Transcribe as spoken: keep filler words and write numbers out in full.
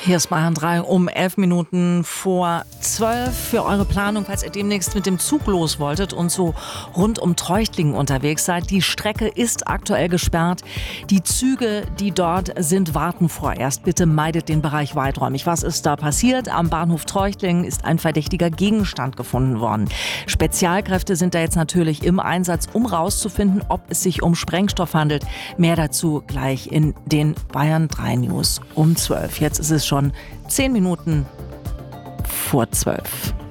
Hier ist Bayern drei um elf Minuten vor zwölf für eure Planung, falls ihr demnächst mit dem Zug los wolltet und so rund um Treuchtlingen unterwegs seid. Die Strecke ist aktuell gesperrt. Die Züge, die dort sind, warten vorerst. Bitte meidet den Bereich weiträumig. Was ist da passiert? Am Bahnhof Treuchtlingen ist ein verdächtiger Gegenstand gefunden worden. Spezialkräfte sind da jetzt natürlich im Einsatz, um rauszufinden, ob es sich um Sprengstoff handelt. Mehr dazu gleich in den Bayern drei News um zwölf. Jetzt ist es schon zehn Minuten vor zwölf.